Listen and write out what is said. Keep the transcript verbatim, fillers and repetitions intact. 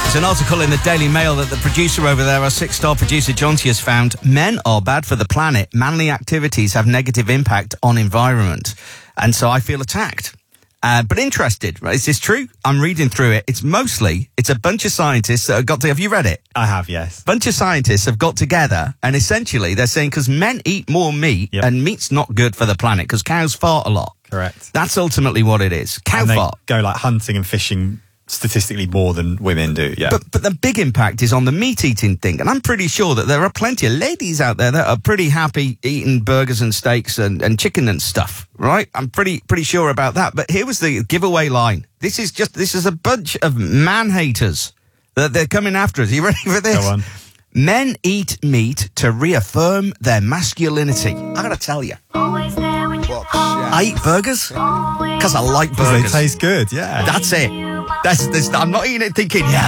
There's an article in the Daily Mail that the producer over there, our six-star producer Jonty, has found men are bad for the planet. Manly activities have negative impact on environment. And so I feel attacked. Uh, but interested. Right? Is this true? I'm reading through it. It's mostly, it's a bunch of scientists that have got to, have you read it? I have, yes. Bunch of scientists have got together and essentially they're saying because men eat more meat yep. and meat's not good for the planet because cows fart a lot. Correct. That's ultimately what it is. Cow and they fart. go like hunting and fishing statistically more than women do, yeah. But, but the big impact is on the meat-eating thing, and I'm pretty sure that there are plenty of ladies out there that are pretty happy eating burgers and steaks and, and chicken and stuff, right? I'm pretty pretty sure about that. But here was the giveaway line. This is just, this is a bunch of man-haters that they're coming after us. Are you ready for this? Go on. Men eat meat to reaffirm their masculinity. I gotta tell you. Always there when you I eat burgers because I like burgers. They taste good, yeah. That's it. That's, that's, I'm not eating it thinking, yeah,